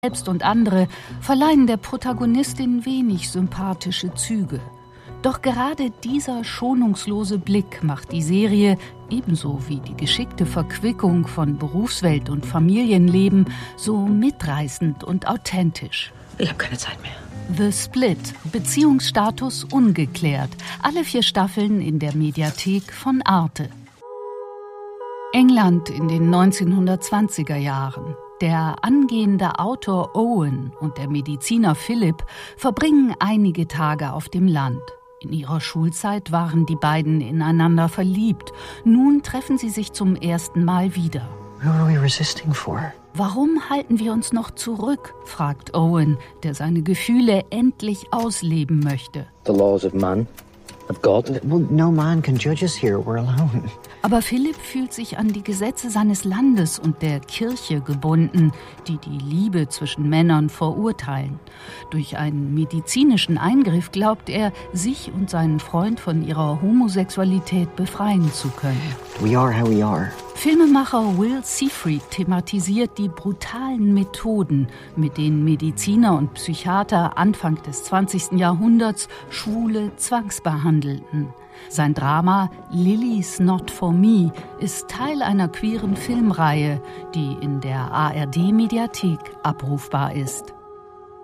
selbst und andere verleihen der Protagonistin wenig sympathische Züge. Doch gerade dieser schonungslose Blick macht die Serie, ebenso wie die geschickte Verquickung von Berufswelt und Familienleben, so mitreißend und authentisch. Ich habe keine Zeit mehr. The Split, Beziehungsstatus ungeklärt. Alle 4 Staffeln in der Mediathek von Arte. England in den 1920er Jahren. Der angehende Autor Owen und der Mediziner Philip verbringen einige Tage auf dem Land. In ihrer Schulzeit waren die beiden ineinander verliebt. Nun treffen sie sich zum ersten Mal wieder. Who are we resisting for? Warum halten wir uns noch zurück, fragt Owen, der seine Gefühle endlich ausleben möchte. The laws of man, of God. Well, no man can judge us here. We're alone. Aber Philipp fühlt sich an die Gesetze seines Landes und der Kirche gebunden, die die Liebe zwischen Männern verurteilen. Durch einen medizinischen Eingriff glaubt er, sich und seinen Freund von ihrer Homosexualität befreien zu können. We are how we are. Filmemacher Will Seyfried thematisiert die brutalen Methoden, mit denen Mediziner und Psychiater Anfang des 20. Jahrhunderts Schwule zwangsbehandelten. Sein Drama Lily's Not For Me ist Teil einer queeren Filmreihe, die in der ARD-Mediathek abrufbar ist.